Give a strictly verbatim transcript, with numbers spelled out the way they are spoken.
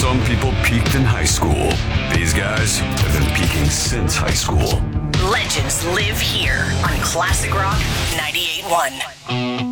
Some people peaked in high school. These guys have been peaking since high school. Legends live here on Classic Rock ninety-eight point one.